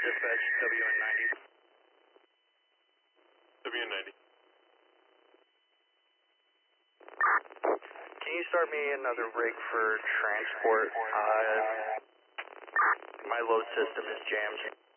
Dispatch, WN90. WN90. Can you start me another rig for transport? My load system is jammed.